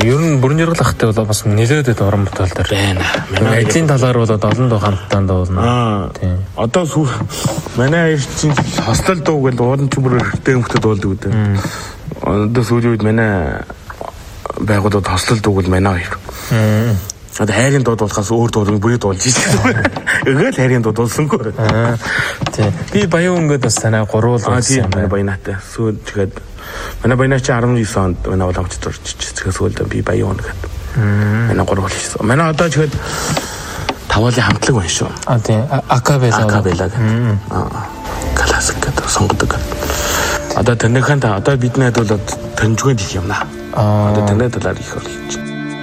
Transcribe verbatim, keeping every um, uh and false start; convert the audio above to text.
Ер нь бүрэн жаргал ахтай бол бас нэлээдээд уран бүтээл дээр байна. Манай ажлын талаар бол олон дуу хамтдаа дуулна. Тийм. Одоо манай хоёр чинь хостел дуу гэж уулын чимэр хэрэгтэй хэмжээд дуулдаг үү. Одоо сүүлийн үед манай байгууллагад хостел дуу гэж манай хоёр. Одоо хайрын дуу дуулахаас өөр дуу бүрий дуулж ирсэн. Эгээл хайрын дуу дуулсангүй. Аа. Тийм. Би баян өнгөд бас танай гурвал байсан. Аа, баянатай. Сүүл тэгээд манай баянаа чи арван девять онд манай уламжид орж ирчихсэн. Сүүлдээ би баян өнгөд. Манай гурвал хийсэн. Манай одоо тэгээд тавлын хамтлаг байна шүү. Аа тийм. Акабела. Акабела гэх. Аа. Классик гэдэг сонгодог. Одоо таниханд одоо бидний хэд бол тэнцвэн их юм наа. Одоо танай талаар их орлож.